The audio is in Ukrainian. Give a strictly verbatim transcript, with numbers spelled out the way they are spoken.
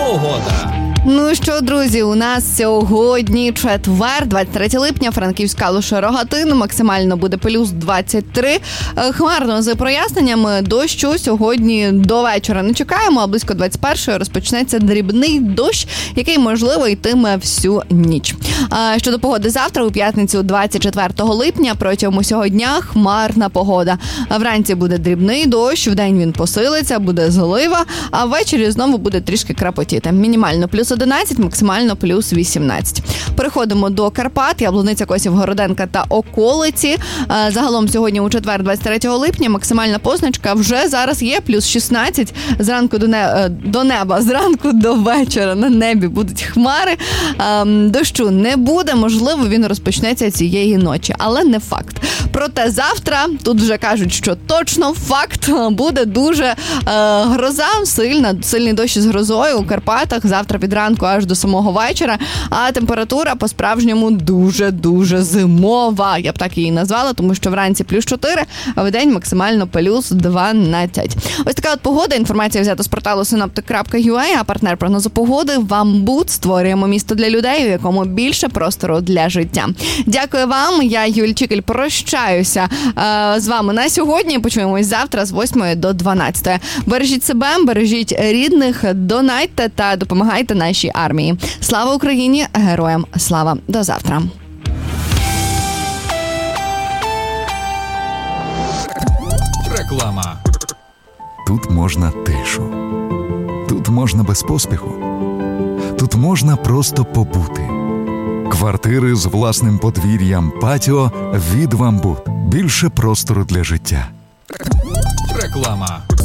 погода. Ну що, друзі, у нас сьогодні четвер, двадцять третє липня, Франківськ, Калуша, Рогатин, максимально буде плюс двадцять три. Хмарно з проясненнями, дощу сьогодні до вечора не чекаємо, а близько двадцять першої розпочнеться дрібний дощ, який, можливо, йтиме всю ніч. А щодо погоди завтра, у п'ятницю двадцять четвертого липня, протягом усього дня хмарна погода. Вранці буде дрібний дощ, вдень він посилиться, буде злива, а ввечері знову буде трішки крапотіти. Мінімально плюс одинадцять, максимально плюс вісімнадцять. Переходимо до Карпат, Яблуниця, Косів, Городенка та околиці. Загалом сьогодні у четвер, двадцять третього липня, максимальна позначка вже зараз є плюс шістнадцять. Зранку до, не... до неба, зранку до вечора на небі будуть хмари. Дощу не буде, можливо, він розпочнеться цієї ночі, але не факт. Проте завтра, тут вже кажуть, що точно факт, буде дуже е, гроза, сильна, сильний дощ з грозою у Карпатах, завтра від ранку аж до самого вечора, а температура по-справжньому дуже-дуже зимова, я б так її назвала, тому що вранці плюс чотири, а вдень максимально плюс дванадцять. Ось така от погода, інформація взята з порталу синоптик крапка ю а, а партнер прогнозу погоди «Вамбут». Створюємо місто для людей, у якому більше простору для життя. Дякую вам, я Юль Чікель, прощаюся е, з вами на сьогодні, почуємось завтра з восьмої до дванадцятої. Бережіть себе, бережіть рідних, донайте та допомагайте нашій армії. Слава Україні, героям слава. До завтра. Реклама. Тут можна тишу. Тут можна без поспіху. Тут можна просто побути. Квартири з власним подвір'ям, патіо від «Вамбут». Більше простору для життя. Реклама.